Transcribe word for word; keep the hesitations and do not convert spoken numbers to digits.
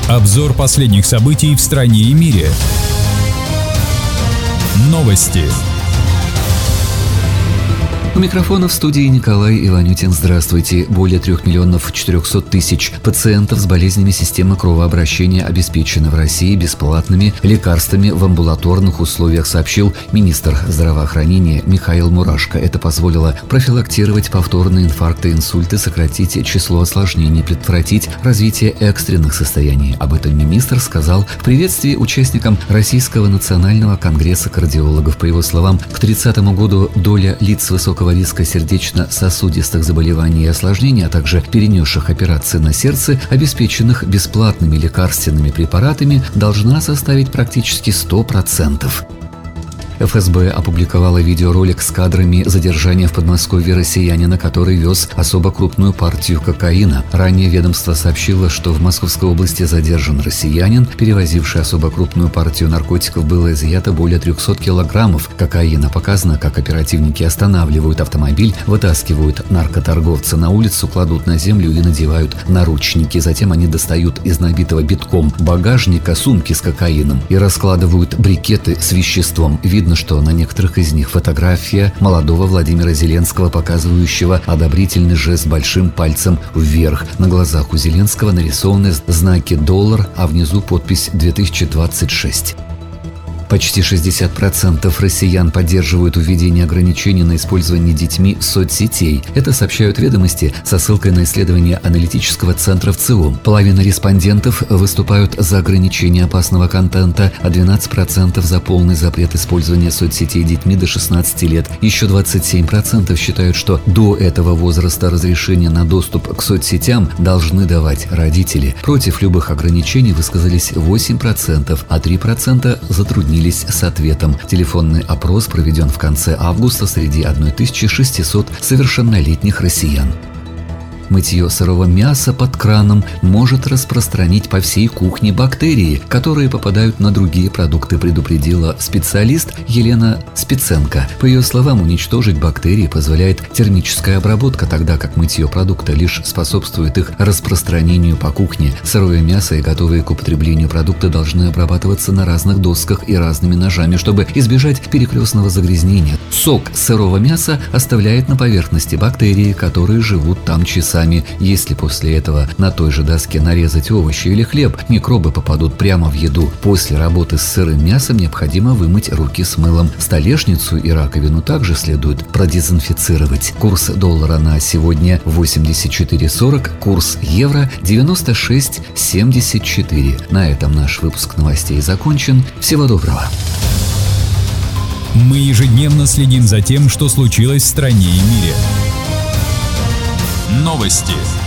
Обзор последних событий в стране и мире. Новости. У микрофона в студии Николай Иванютин. Здравствуйте. Более трех миллионов четырехсот тысяч пациентов с болезнями системы кровообращения обеспечены в России бесплатными лекарствами в амбулаторных условиях, сообщил министр здравоохранения Михаил Мурашко. Это позволило профилактировать повторные инфаркты и инсульты, сократить число осложнений, предотвратить развитие экстренных состояний. Об этом министр сказал в приветствии участникам Российского национального конгресса кардиологов. По его словам, к тридцатому году доля лиц высокого риска сердечно-сосудистых заболеваний и осложнений, а также перенесших операции на сердце, обеспеченных бесплатными лекарственными препаратами, должна составить практически сто процентов. эф эс бэ опубликовала видеоролик с кадрами задержания в Подмосковье россиянина, который вез особо крупную партию кокаина. Ранее ведомство сообщило, что в Московской области задержан россиянин, перевозивший особо крупную партию наркотиков. Было изъято более трехсот килограммов кокаина. Показано, как оперативники останавливают автомобиль, вытаскивают наркоторговца на улицу, кладут на землю и надевают наручники. Затем они достают из набитого битком багажника сумки с кокаином и раскладывают брикеты с веществом. Видно, что на некоторых из них фотография молодого Владимира Зеленского, показывающего одобрительный жест большим пальцем вверх. На глазах у Зеленского нарисованы знаки доллар, а внизу подпись две тысячи двадцать шесть. Почти шестьдесят процентов россиян поддерживают введение ограничений на использование детьми соцсетей. Это сообщают «Ведомости» со ссылкой на исследование аналитического центра ВЦИОМ. Половина респондентов выступают за ограничение опасного контента, а двенадцать процентов за полный запрет использования соцсетей детьми до шестнадцати лет. Еще двадцать семь процентов считают, что до этого возраста разрешение на доступ к соцсетям должны давать родители. Против любых ограничений высказались восемь процентов, а три процента затруднились с ответом. Телефонный опрос проведен в конце августа среди тысячи шестисот совершеннолетних россиян. Мытье сырого мяса под краном может распространить по всей кухне бактерии, которые попадают на другие продукты, предупредила специалист Елена Спиценко. По ее словам, уничтожить бактерии позволяет термическая обработка, тогда как мытье продукта лишь способствует их распространению по кухне. Сырое мясо и готовые к употреблению продукты должны обрабатываться на разных досках и разными ножами, чтобы избежать перекрестного загрязнения. Сок сырого мяса оставляет на поверхности бактерии, которые живут там часами. Если после этого на той же доске нарезать овощи или хлеб, микробы попадут прямо в еду. После работы с сырым мясом необходимо вымыть руки с мылом. Столешницу и раковину также следует продезинфицировать. Курс доллара на сегодня восемьдесят четыре сорок, курс евро девяносто шесть семьдесят четыре. На этом наш выпуск новостей закончен. Всего доброго. Мы ежедневно следим за тем, что случилось в стране и мире. Новости.